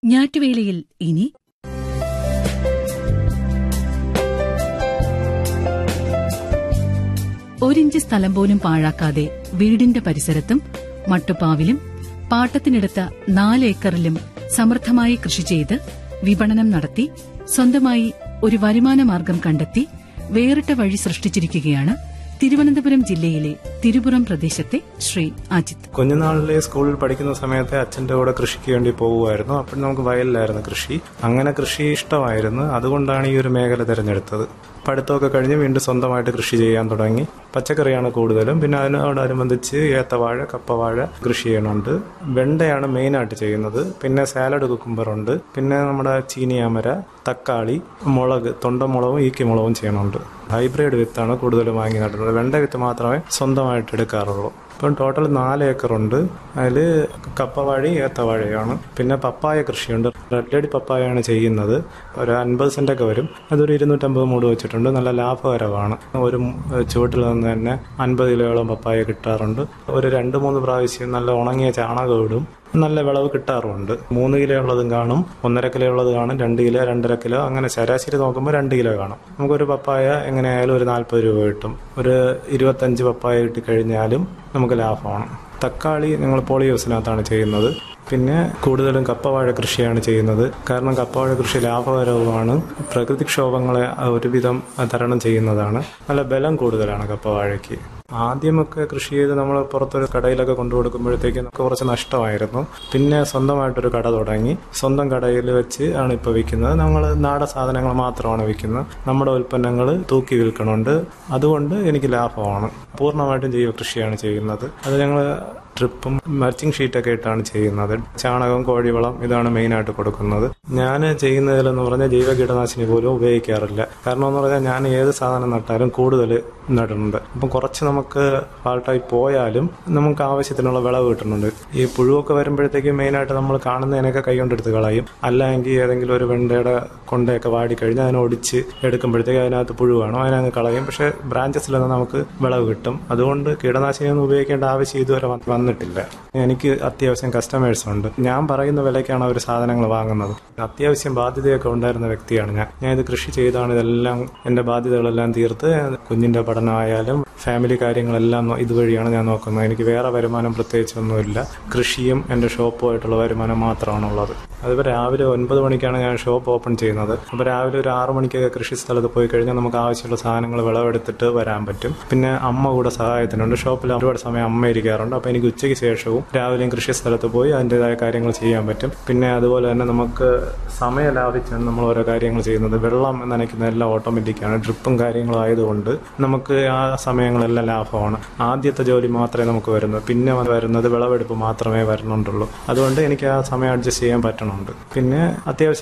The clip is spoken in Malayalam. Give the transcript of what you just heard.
ഞാറ്റുവേലയിൽ ഇനി ഒരിഞ്ച് സ്ഥലം പോലും പാഴാക്കാതെ വീടിന്റെ പരിസരത്തും മട്ടുപ്പാവിലും പാട്ടത്തിനെടുത്ത 4 ഏക്കറിലും സമൃദ്ധമായി കൃഷി ചെയ്ത് വിപണനം നടത്തി സ്വന്തമായി ഒരു വരുമാനമാർഗം കണ്ടെത്തി വേറിട്ട വഴി സൃഷ്ടിച്ചിരിക്കുകയാണ് തിരുവനന്തപുരം ജില്ലയിലെ തിരുപുറം പ്രദേശത്തെ ശ്രീ അജിത്. കുഞ്ഞുനാളിലെ സ്കൂളിൽ പഠിക്കുന്ന സമയത്ത് അച്ഛന്റെ കൂടെ കൃഷിക്ക് വേണ്ടി പോകുമായിരുന്നു. അപ്പോൾ നമുക്ക് വയലിലായിരുന്നു കൃഷി. അങ്ങനെ കൃഷി ഇഷ്ടമായിരുന്നു. അതുകൊണ്ടാണ് ഈ ഒരു മേഖല തിരഞ്ഞെടുത്തത്. പഠിത്തമൊക്കെ കഴിഞ്ഞ് വീണ്ടും സ്വന്തമായിട്ട് കൃഷി ചെയ്യാൻ തുടങ്ങി. പച്ചക്കറിയാണ് കൂടുതലും. പിന്നെ അതിനോടനുബന്ധിച്ച് ഏത്തവാഴ, കപ്പവാഴ കൃഷി ചെയ്യുന്നുണ്ട്. വെണ്ടയാണ് മെയിനായിട്ട് ചെയ്യുന്നത്. പിന്നെ സാലഡ് കുക്കുംബറുണ്ട്. പിന്നെ നമ്മുടെ ചീനിയാമര, തക്കാളി, മുളക്, തൊണ്ടമുളകും ഈക്കിമുളകും ചെയ്യുന്നുണ്ട്. ഹൈബ്രിഡ് വിത്താണ് കൂടുതലും വാങ്ങി നടുന്നത്. വെണ്ട വിത്ത് മാത്രമേ സ്വന്തമായിട്ട് എടുക്കാറുള്ളൂ. ഇപ്പം ടോട്ടൽ 4 ഏക്കറുണ്ട്. അതിൽ കപ്പവാഴയും ഏത്തവാഴയാണ്. പിന്നെ പപ്പായ കൃഷിയുണ്ട്. റെഡ് ലേഡി പപ്പായാണ് ചെയ്യുന്നത്. ഒരു 50 സെന്റൊക്കെ വരും. അതൊരു 250 മൂട് വെച്ചിട്ടുണ്ട്. നല്ല ലാഭകരമാണ്. ഒരു ചുവട്ടിൽ നിന്ന് തന്നെ 50 കിലോയോളം പപ്പായ കിട്ടാറുണ്ട്. ഒരു 2-3 പ്രാവശ്യം നല്ല ഉണങ്ങിയ ചാണകം ഇടും. നല്ല വിളവ് കിട്ടാറുമുണ്ട്. 3 കിലോ ഉള്ളതും കാണും, 1.5 കിലോ ഉള്ളത് കാണും, 2 കിലോ, 2.5 കിലോ, അങ്ങനെ ശരാശരി നോക്കുമ്പോൾ 2 കിലോ കാണും. നമുക്കൊരു പപ്പായ എങ്ങനെയായാലും ഒരു 40 രൂപ കിട്ടും. ഒരു 25 പപ്പായ കിട്ടിക്കഴിഞ്ഞാലും നമുക്ക് ലാഭമാണ്. തക്കാളി ഞങ്ങൾ പോളിഹൗസിനകത്താണ് ചെയ്യുന്നത്. പിന്നെ കൂടുതലും കപ്പവാഴ കൃഷിയാണ് ചെയ്യുന്നത്. കാരണം കപ്പവാഴ കൃഷി ലാഭകരവുമാണ്. പ്രകൃതിക്ഷോഭങ്ങളെ ഒരുവിധം തരണം ചെയ്യുന്നതാണ്. നല്ല ബലം കൂടുതലാണ് കപ്പവാഴയ്ക്ക്. ആദ്യമൊക്കെ കൃഷി ചെയ്ത് നമ്മൾ പുറത്തൊരു കടയിലൊക്കെ കൊണ്ടു കൊടുക്കുമ്പോഴത്തേക്ക് നമുക്ക് കുറച്ച് നഷ്ടമായിരുന്നു. പിന്നെ സ്വന്തമായിട്ടൊരു കട തുടങ്ങി. സ്വന്തം കടയിൽ വെച്ച് ആണ് ഇപ്പോൾ വിൽക്കുന്നത്. നമ്മൾ നാടൻ സാധനങ്ങൾ മാത്രമാണ് വിൽക്കുന്നത്. നമ്മുടെ ഉൽപ്പന്നങ്ങൾ തൂക്കി വിൽക്കണുണ്ട്. അതുകൊണ്ട് എനിക്ക് ലാഭമാണ്. പൂർണ്ണമായിട്ടും ജൈവ കൃഷിയാണ് ചെയ്യുന്നത്. അത് ഞങ്ങൾ ട്രിപ്പും മൾച്ചിങ് ഷീറ്റൊക്കെ ഇട്ടാണ് ചെയ്യുന്നത്. ചാണകം, കോഴിവളം ഇതാണ് മെയിനായിട്ട് കൊടുക്കുന്നത്. ഞാൻ ചെയ്യുന്നതിലെന്ന് പറഞ്ഞാൽ ജൈവ കീടനാശിനി പോലും ഉപയോഗിക്കാറില്ല. കാരണം എന്ന് പറഞ്ഞാൽ ഞാൻ ഏത് സാധനം നട്ടാലും കൂടുതൽ നടുന്നുണ്ട്. അപ്പം കുറച്ച് നമുക്ക് ഫാൾട്ടായി പോയാലും നമുക്ക് ആവശ്യത്തിനുള്ള വിളവ് കിട്ടുന്നുണ്ട്. ഈ പുഴുവൊക്കെ വരുമ്പോഴത്തേക്ക് മെയിനായിട്ട് നമ്മൾ കാണുന്നതിനൊക്കെ കൈകൊണ്ടെടുത്ത് കളയും. അല്ലെങ്കിൽ ഏതെങ്കിലും ഒരു വെണ്ടയുടെ കൊണ്ടയൊക്കെ വാടിക്കഴിഞ്ഞ് അതിനെ ഒടിച്ച് എടുക്കുമ്പോഴത്തേക്ക് അതിനകത്ത് പുഴു കാണും. അതിനങ്ങ് കളയും. പക്ഷേ ബ്രാഞ്ചസിൽ നിന്ന് നമുക്ക് വിളവ് കിട്ടും. അതുകൊണ്ട് കീടനാശിനിയൊന്നും ഉപയോഗിക്കേണ്ട ആവശ്യം ഇതുവരെ വന്നിട്ടില്ല. എനിക്ക് അത്യാവശ്യം കസ്റ്റമേഴ്സ് ഉണ്ട്. ഞാൻ പറയുന്ന വിലയ്ക്കാണ് അവർ സാധനങ്ങൾ വാങ്ങുന്നത്. അത്യാവശ്യം ബാധ്യതയൊക്കെ ഉണ്ടായിരുന്ന വ്യക്തിയാണ് ഞാൻ ഇത് കൃഷി ചെയ്താണ് ഇതെല്ലാം എൻ്റെ ബാധ്യതകളെല്ലാം തീർത്ത് കുഞ്ഞിൻ്റെ പഠനമായാലും ഫാമിലി കാര്യങ്ങളെല്ലാം ഇതുവഴിയാണ് ഞാൻ നോക്കുന്നത്. എനിക്ക് വേറെ വരുമാനം പ്രത്യേകിച്ചൊന്നുമില്ല. കൃഷിയും എൻ്റെ ഷോപ്പുമായിട്ടുള്ള വരുമാനം മാത്രമാണുള്ളത്. അതിപ്പോൾ രാവിലെ 9 മണിക്കാണ് ഞാൻ ഷോപ്പ് ഓപ്പൺ ചെയ്യുന്നത്. അപ്പോൾ രാവിലെ ഒരു 6 മണിക്കൊക്കെ കൃഷി സ്ഥലത്ത് പോയി കഴിഞ്ഞാൽ നമുക്ക് ആവശ്യമുള്ള സാധനങ്ങൾ വിളവെടുത്തിട്ട് വരാൻ പറ്റും. പിന്നെ അമ്മ കൂടെ സഹായത്തിനുണ്ട്. ഷോപ്പിൽ ഒരുപാട് സമയം അമ്മ ഇരിക്കാറുണ്ട്. അപ്പോൾ എനിക്ക് ഉച്ചയ്ക്ക് ശേഷവും രാവിലെയും കൃഷി സ്ഥലത്ത് പോയി അതിൻ്റെതായ കാര്യങ്ങൾ ചെയ്യാൻ പറ്റും. പിന്നെ അതുപോലെ തന്നെ നമുക്ക് സമയം ലാഭിച്ചാണ് നമ്മൾ ഓരോ കാര്യങ്ങൾ ചെയ്യുന്നത്. വെള്ളം നനയ്ക്കുന്ന എല്ലാം ഓട്ടോമാറ്റിക്കാണ്. ഡ്രിപ്പും കാര്യങ്ങളും ആയതുകൊണ്ട് നമുക്ക് ആ സമയങ്ങളെല്ലാം ലാഭമാണ്. ആദ്യത്തെ ജോലി മാത്രമേ നമുക്ക് വരുന്നത്. പിന്നെ വരുന്നത് വിളവെടുപ്പ് മാത്രമേ വരുന്നുണ്ടുള്ളൂ. അതുകൊണ്ട് എനിക്ക് ആ സമയം അഡ്ജസ്റ്റ് ചെയ്യാൻ പറ്റണുണ്ട്. പിന്നെ അത്യാവശ്യം